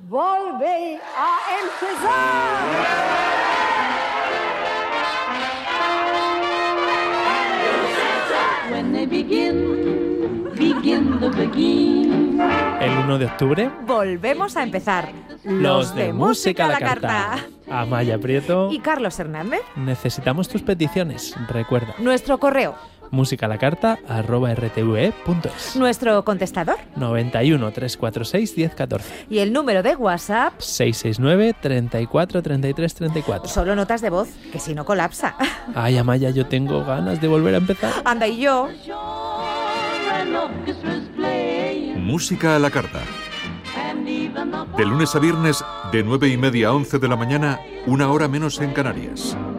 Volve a empezar. When they begin the begin. El 1 de octubre, Volvemos a empezar. los de Música a la Carta. Amaya Prieto, Y Carlos Hernández. necesitamos tus peticiones. Recuerda, Nuestro correo. musicalacarta@rtve.es. Nuestro contestador. 91 346 1014. Y el número de WhatsApp. 669 34 33 34. Solo notas de voz, que si no colapsa. Ay, Amaya, yo tengo ganas de volver a empezar. Anda, y yo. Música a la Carta. De lunes a viernes, de 9:30 a 11 de la mañana, 1 hora menos en Canarias.